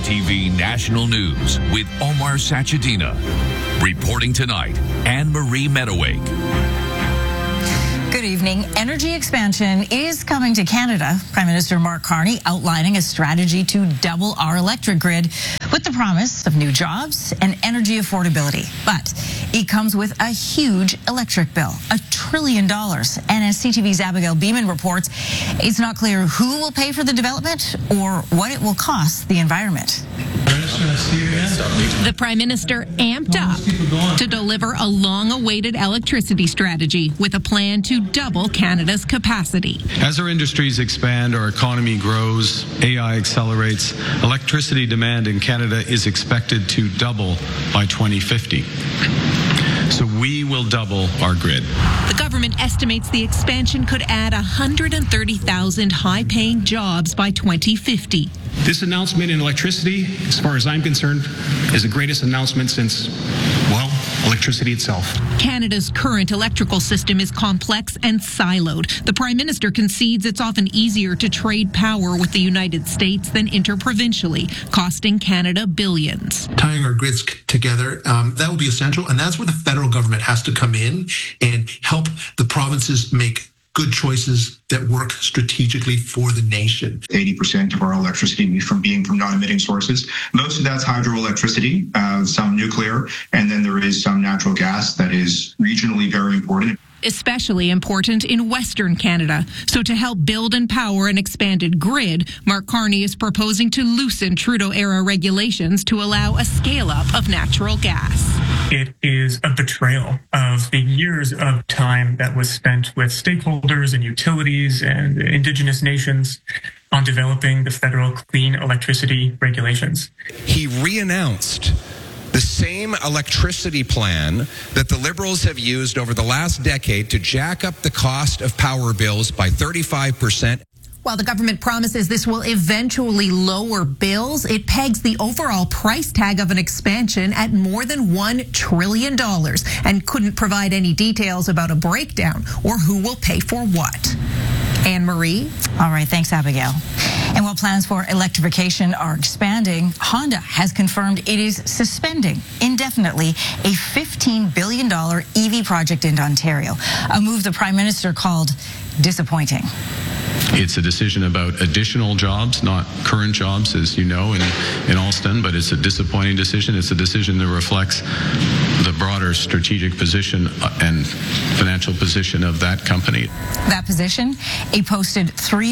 CTV National News with Omar Sachedina. Reporting tonight, Anne-Marie Meadowake. Good evening. Energy expansion is coming to Canada. Prime Minister Mark Carney outlining a strategy to double our electric grid with the promise of new jobs and energy affordability. But it comes with a huge electric bill, $1 trillion. And as CTV's Abigail Beeman reports, it's not clear who will pay for the development or what it will cost the environment. The Prime Minister amped up to deliver a long-awaited electricity strategy with a plan to double Canada's capacity. As our industries expand, our economy grows, AI accelerates, electricity demand in Canada is expected to double by 2050. So we will double our grid. The government estimates the expansion could add 130,000 high-paying jobs by 2050. This announcement in electricity, as far as I'm concerned, is the greatest announcement since, well, electricity itself. Canada's current electrical system is complex and siloed. The Prime Minister concedes it's often easier to trade power with the United States than interprovincially, costing Canada billions. Tying our grids together, that will be essential, and that's where the federal government has to come in and help the provinces make good choices that work strategically for the nation. 80% of our electricity from non-emitting sources. Most of that's hydroelectricity, some nuclear, and then there is some natural gas that is regionally very important. Especially important in Western Canada. So to help build and power an expanded grid, Mark Carney is proposing to loosen Trudeau-era regulations to allow a scale-up of natural gas. It is a betrayal of the years of time that was spent with stakeholders and utilities and Indigenous nations on developing the federal clean electricity regulations. He re-announced the same electricity plan that the Liberals have used over the last decade to jack up the cost of power bills by 35%. While the government promises this will eventually lower bills, it pegs the overall price tag of an expansion at more than $1 trillion and couldn't provide any details about a breakdown or who will pay for what. Anne-Marie? All right, thanks, Abigail. And while plans for electrification are expanding, Honda has confirmed it is suspending indefinitely a $15 billion EV project in Ontario, a move the Prime Minister called disappointing. It's a decision about additional jobs, not current jobs, as you know, in Alston, but it's a disappointing decision. It's a decision that reflects the broader strategic position and financial position of that company. That position, a posted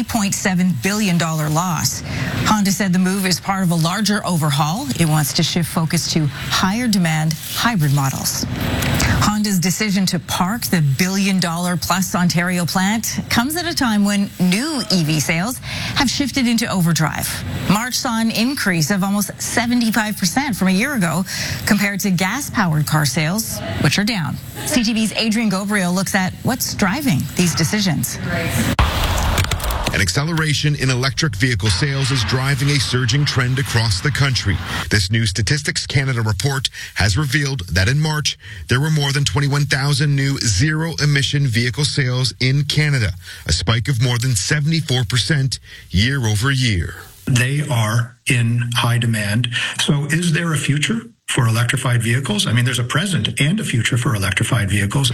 $3.7 billion loss. Honda said the move is part of a larger overhaul. It wants to shift focus to higher demand hybrid models. Honda's decision to park the billion-dollar-plus Ontario plant comes at a time when new EV sales have shifted into overdrive. March saw an increase of almost 75% from a year ago compared to gas-powered car sales, which are down. CTV's Adrian Gabriel looks at what's driving these decisions. An acceleration in electric vehicle sales is driving a surging trend across the country. This new Statistics Canada report has revealed that in March, there were more than 21,000 new zero-emission vehicle sales in Canada, a spike of more than 74% year over year. They are in high demand. So is there a future for electrified vehicles? I mean, there's a present and a future for electrified vehicles.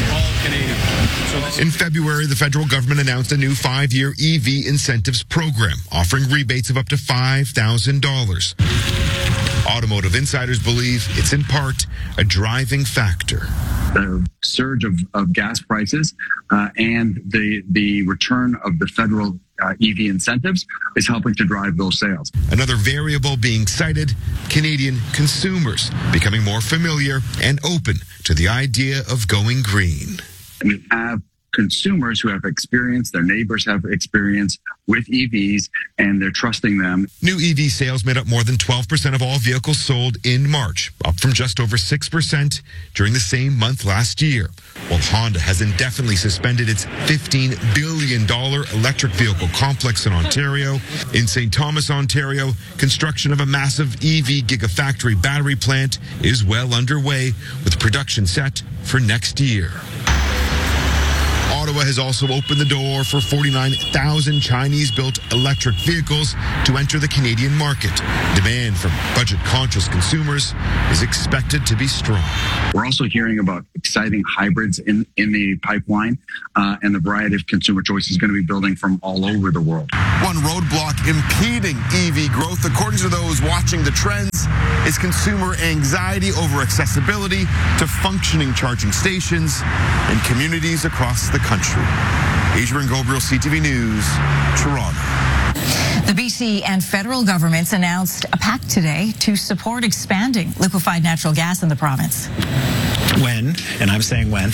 In February, the federal government announced a new 5-year EV incentives program, offering rebates of up to $5,000. Automotive insiders believe it's in part a driving factor. The surge of gas prices and the return of the federal EV incentives is helping to drive those sales. Another variable being cited, Canadian consumers becoming more familiar and open to the idea of going green. We have consumers who have experience, their neighbors have experience with EVs, and they're trusting them. New EV sales made up more than 12% of all vehicles sold in March, up from just over 6% during the same month last year. While Honda has indefinitely suspended its $15 billion electric vehicle complex in Ontario, in St. Thomas, Ontario, construction of a massive EV gigafactory battery plant is well underway, with production set for next year. Ottawa has also opened the door for 49,000 Chinese-built electric vehicles to enter the Canadian market. Demand from budget-conscious consumers is expected to be strong. We're also hearing about exciting hybrids in the pipeline, and the variety of consumer choices going to be building from all over the world. One roadblock impeding EV growth, according to those watching the trends, is consumer anxiety over accessibility to functioning charging stations in communities across the country. Adrian Gabriel, CTV News, Toronto. The BC and federal governments announced a pact today to support expanding liquefied natural gas in the province. When, and I'm saying when,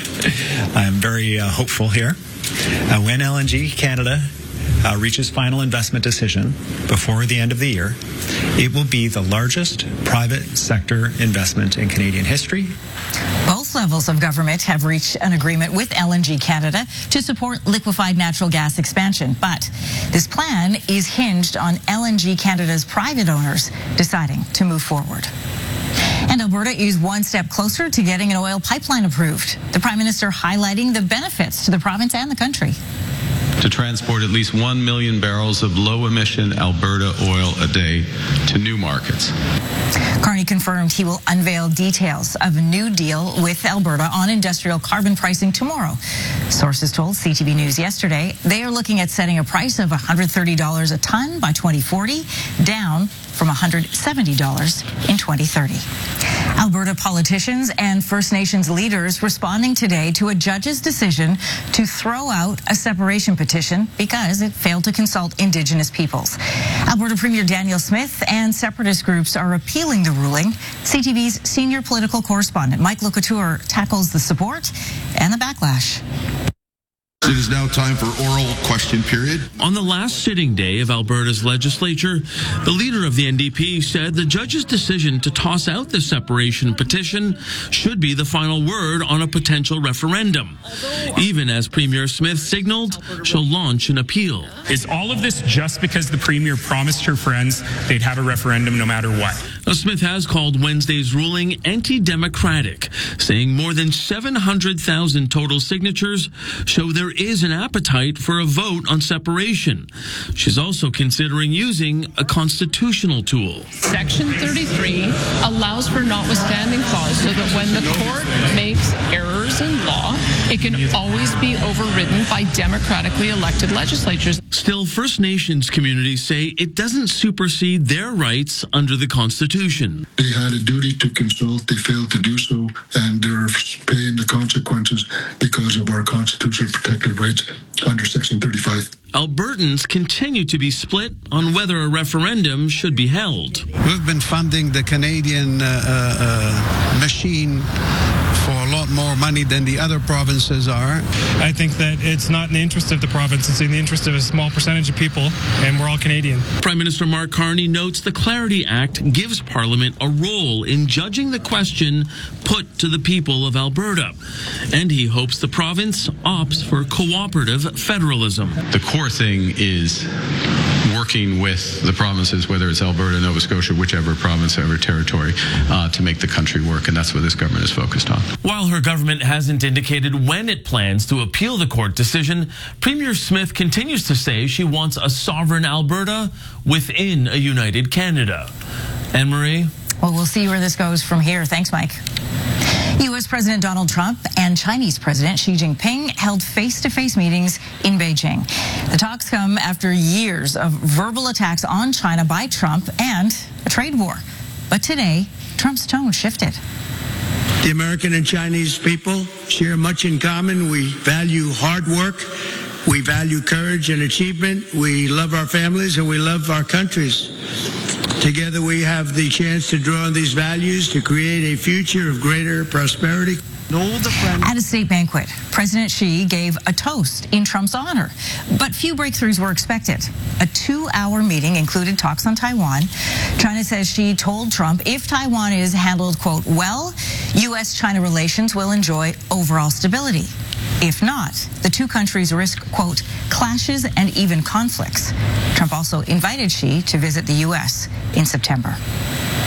I'm very hopeful here, when LNG Canada reaches final investment decision before the end of the year, it will be the largest private sector investment in Canadian history. Both levels of government have reached an agreement with LNG Canada to support liquefied natural gas expansion. But this plan is hinged on LNG Canada's private owners deciding to move forward. And Alberta is one step closer to getting an oil pipeline approved. The Prime Minister highlighting the benefits to the province and the country. To transport at least 1 million barrels of low-emission Alberta oil a day to new markets. Carney confirmed he will unveil details of a new deal with Alberta on industrial carbon pricing tomorrow. Sources told CTV News yesterday they are looking at setting a price of $130 a ton by 2040, down from $170 in 2030. Alberta politicians and First Nations leaders responding today to a judge's decision to throw out a separation petition because it failed to consult Indigenous peoples. Alberta Premier Danielle Smith and separatist groups are appealing the ruling. CTV's senior political correspondent Mike Locouture tackles the support and the backlash. It is now time for oral question period. On the last sitting day of Alberta's legislature, the leader of the NDP said the judge's decision to toss out the separation petition should be the final word on a potential referendum, even as Premier Smith signaled she'll launch an appeal. Is all of this just because the Premier promised her friends they'd have a referendum no matter what? Now, Smith has called Wednesday's ruling anti-democratic, saying more than 700,000 total signatures show there is an appetite for a vote on separation. She's also considering using a constitutional tool. Section 33 allows for notwithstanding clause so that when the court makes errors in law, it can always be overridden by democratically elected legislatures. Still, First Nations communities say it doesn't supersede their rights under the Constitution. They had a duty to consult, they failed to do so, and they're paying the consequences because of our constitutionally protected rights under Section 35. Albertans continue to be split on whether a referendum should be held. We've been funding the Canadian machine for a lot more money than the other provinces are. I think that it's not in the interest of the province, it's in the interest of a small percentage of people, and we're all Canadian. Prime Minister Mark Carney notes the Clarity Act gives Parliament a role in judging the question put to the people of Alberta, and he hopes the province opts for cooperative federalism. The core thing is working with the provinces, whether it's Alberta, Nova Scotia, whichever province, or territory, to make the country work, and that's what this government is focused on. While her government hasn't indicated when it plans to appeal the court decision, Premier Smith continues to say she wants a sovereign Alberta within a united Canada. Anne-Marie? Well, we'll see where this goes from here. Thanks, Mike. U.S. President Donald Trump and Chinese President Xi Jinping held face-to-face meetings in Beijing. The talks come after years of verbal attacks on China by Trump and a trade war. But today, Trump's tone shifted. The American and Chinese people share much in common. We value hard work. We value courage and achievement. We love our families and we love our countries. Together we have the chance to draw on these values to create a future of greater prosperity. At a state banquet, President Xi gave a toast in Trump's honor, but few breakthroughs were expected. A 2-hour meeting included talks on Taiwan. China says Xi told Trump if Taiwan is handled, quote, well, U.S.-China relations will enjoy overall stability. If not, the two countries risk, quote, clashes and even conflicts. Trump also invited Xi to visit the U.S. in September.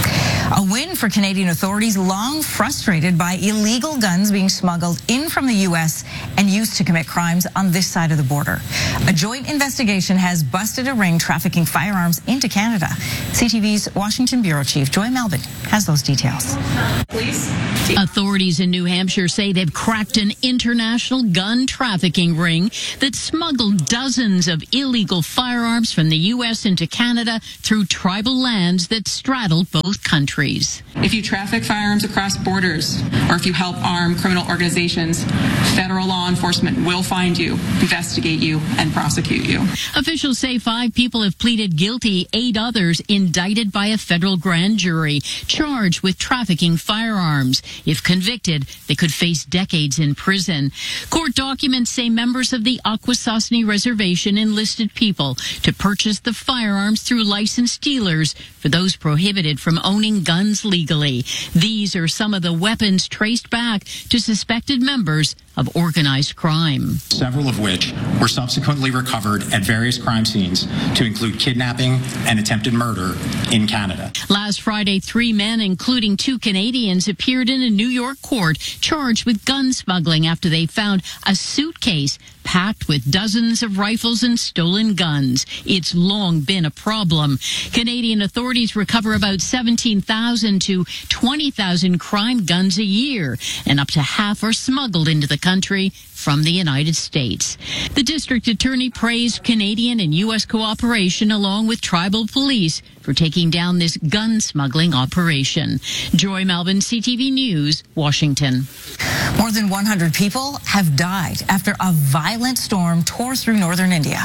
A win for Canadian authorities long frustrated by illegal guns being smuggled in from the U.S. and used to commit crimes on this side of the border. A joint investigation has busted a ring trafficking firearms into Canada. CTV's Washington Bureau Chief Joy Melvin has those details. Authorities in New Hampshire say they've cracked an international gun trafficking ring that smuggled dozens of illegal firearms from the U.S. into Canada through tribal lands that straddled both countries. If you traffic firearms across borders, or if you help arm criminal organizations, federal law enforcement will find you, investigate you, and prosecute you. Officials say 5 people have pleaded guilty, 8 others indicted by a federal grand jury, charged with trafficking firearms. If convicted, they could face decades in prison. Court documents say members of the Akwesasne Reservation enlisted people to purchase the firearms through licensed dealers for those prohibited from owning guns legally. These are some of the weapons traced back to suspected members of organized crime. Several of which were subsequently recovered at various crime scenes to include kidnapping and attempted murder in Canada. Last Friday, 3 men, including 2 Canadians, appeared in a New York court charged with gun smuggling after they found a suitcase packed with dozens of rifles and stolen guns. It's long been a problem. Canadian authorities recover about 17,000 to 20,000 crime guns a year, and up to half are smuggled into the country from the United States. The district attorney praised Canadian and U.S. cooperation along with tribal police for taking down this gun smuggling operation. Joy Melvin, CTV News, Washington. More than 100 people have died after a violent storm tore through northern India.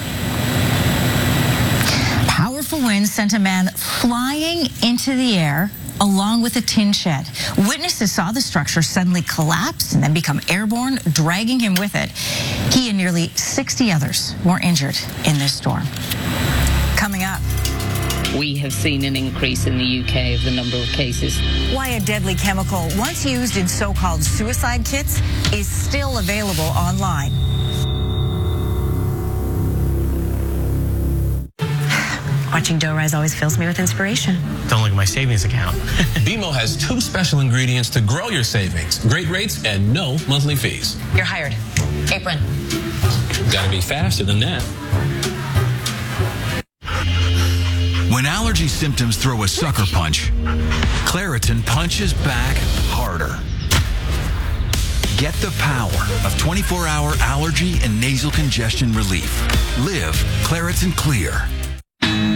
Powerful winds sent a man flying into the air along with a tin shed. Witnesses saw the structure suddenly collapse and then become airborne, dragging him with it. He and nearly 60 others were injured in this storm. Coming up. We have seen an increase in the UK of the number of cases. Why a deadly chemical, once used in so-called suicide kits, is still available online. Watching dough rise always fills me with inspiration. Don't look at my savings account. BMO has 2 special ingredients to grow your savings. Great rates and no monthly fees. You're hired. Apron. Gotta be faster than that. When allergy symptoms throw a sucker punch, Claritin punches back harder. Get the power of 24-hour allergy and nasal congestion relief. Live Claritin Clear.